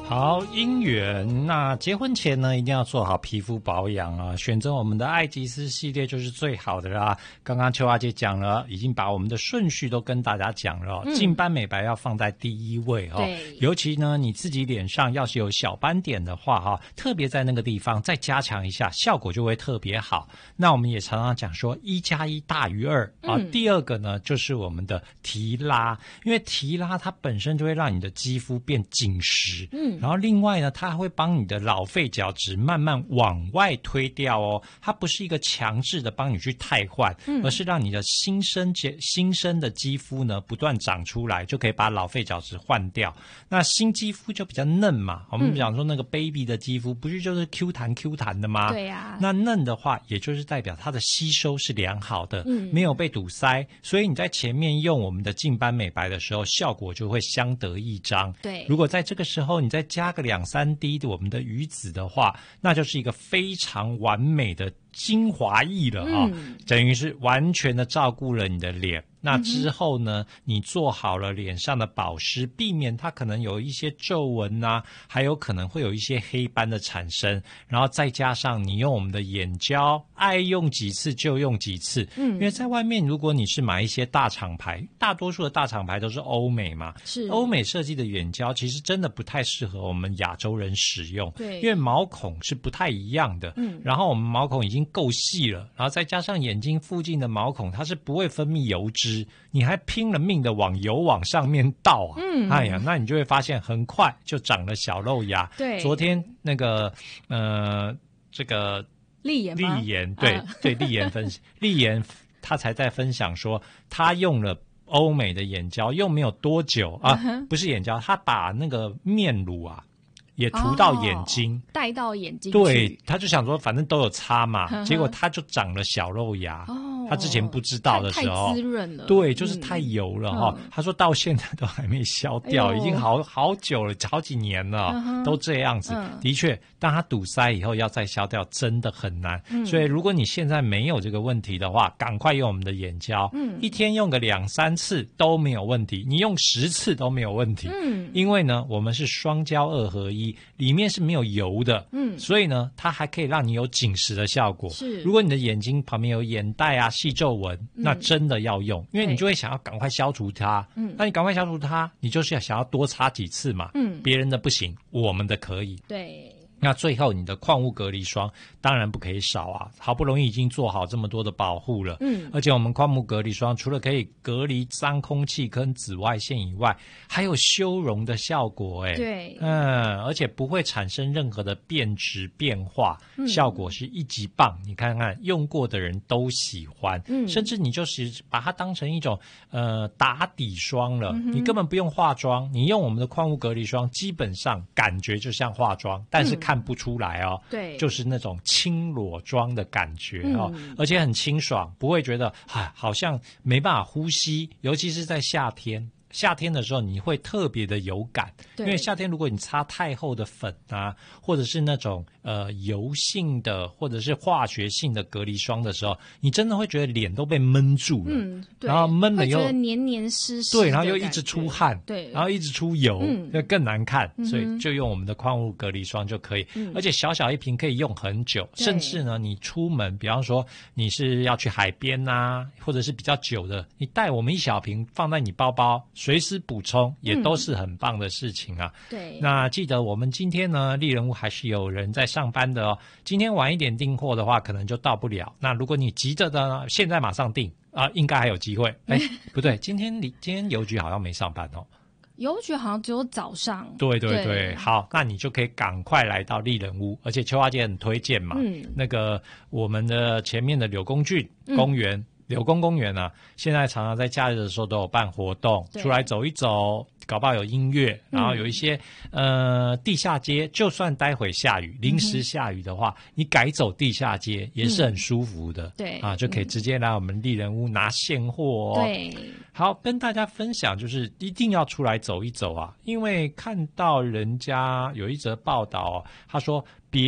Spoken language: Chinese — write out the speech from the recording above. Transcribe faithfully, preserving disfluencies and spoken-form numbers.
好，姻缘。那结婚前呢，一定要做好皮肤保养啊，选择我们的爱吉丝系列就是最好的啦。刚刚秋华姐讲了，已经把我们的顺序都跟大家讲了、嗯、净斑美白要放在第一位哦。对，尤其呢你自己脸上要是有小斑点的话哈，特别在那个地方再加强一下，效果就会特别好。那我们也常常讲说一加一大于二啊、嗯。第二个呢就是我们的提拉，因为提拉它本身就会让你的肌肤变紧实，嗯。然后另外呢，它还会帮你的老废角质慢慢往外推掉哦。它不是一个强制的帮你去汰换，嗯、而是让你的新生新生的肌肤呢不断长出来，就可以把老废角质换掉。那新肌肤就比较嫩嘛，我们讲说那个 baby 的肌肤不是就是 Q 弹 Q 弹的吗？对呀、啊。那嫩的话，也就是代表它的吸收是良好的，嗯、没有被堵塞，所以你在前面用我们的净斑美白的时候，效果就会相得益彰。对，如果在这个时候你再加个两三滴的我们的鱼子的话，那就是一个非常完美的精华液了啊、哦嗯，等于是完全的照顾了你的脸。那之后呢、嗯、你做好了脸上的保湿，避免它可能有一些皱纹啊，还有可能会有一些黑斑的产生，然后再加上你用我们的眼胶，爱用几次就用几次。嗯，因为在外面如果你是买一些大厂牌，大多数的大厂牌都是欧美嘛，是欧美设计的眼胶，其实真的不太适合我们亚洲人使用。对，因为毛孔是不太一样的。嗯，然后我们毛孔已经够细了，然后再加上眼睛附近的毛孔它是不会分泌油脂，你还拼了命的往油往上面倒啊！嗯，哎呀，那你就会发现很快就长了小肉芽。对，昨天那个呃，这个丽妍，丽妍对、啊、对，丽妍分丽妍她才在分享说，她用了欧美的眼胶，用没有多久啊，uh-huh. 不是眼胶，她把那个面乳啊。也涂到眼睛，带、哦、到眼睛去。对，他就想说，反正都有擦嘛，呵呵结果他就长了小肉芽。哦，他之前不知道的时候，太滋润了。对，就是太油了哈、嗯。他说到现在都还没消掉，哎、已经好好久了，好几年了，嗯、都这样子、嗯。的确，当它堵塞以后要再消掉，真的很难、嗯。所以，如果你现在没有这个问题的话，赶快用我们的眼胶，嗯，一天用个两三次都没有问题，你用十次都没有问题。嗯，因为呢，我们是双胶二合一。里面是没有油的，嗯，所以呢，它还可以让你有紧实的效果。是，如果你的眼睛旁边有眼袋啊、细皱纹、嗯，那真的要用，因为你就会想要赶快消除它。嗯，那你赶快消除它，你就是要想要多擦几次嘛。嗯，别人的不行，我们的可以。对。那最后你的矿物隔离霜当然不可以少啊，好不容易已经做好这么多的保护了，嗯，而且我们矿物隔离霜除了可以隔离脏空气跟紫外线以外，还有修容的效果，哎，对，嗯，而且不会产生任何的变质变化，嗯、效果是一级棒。你看看用过的人都喜欢，嗯，甚至你就是把它当成一种呃打底霜了、嗯，你根本不用化妆，你用我们的矿物隔离霜，基本上感觉就像化妆，但是看不出来哦，对，就是那种轻裸妆的感觉哦、嗯，而且很清爽，不会觉得啊好像没办法呼吸，尤其是在夏天。夏天的时候你会特别的有感，因为夏天如果你擦太厚的粉啊，或者是那种呃油性的或者是化学性的隔离霜的时候，你真的会觉得脸都被闷住了，嗯，然后闷了又会觉得黏黏湿湿，对，然后又一直出汗，对，然后一直出油，嗯，就更难看、嗯，所以就用我们的矿物隔离霜就可以、嗯，而且小小一瓶可以用很久，甚至呢你出门，比方说你是要去海边啊，或者是比较久的，你带我们一小瓶放在你包包。随时补充也都是很棒的事情啊、嗯、对，那记得我们今天呢丽人屋还是有人在上班的哦，今天晚一点订货的话可能就到不了，那如果你急着的呢现在马上订啊，应该还有机会。哎，不对，今天你今天邮局好像没上班哦，邮局好像只有早上。对对 对, 对，好，那你就可以赶快来到丽人屋，而且秋华姐很推荐嘛，嗯，那个我们的前面的柳公郡公园、嗯柳公公园啊，现在常常在假日的时候都有办活动，出来走一走，搞不好有音乐，然后有一些、嗯、呃地下街，就算待会下雨，临时下雨的话，嗯、你改走地下街也是很舒服的，嗯、对啊，就可以直接来我们丽人屋拿现货哦。对，好，跟大家分享就是一定要出来走一走啊，因为看到人家有一则报道、哦，他说。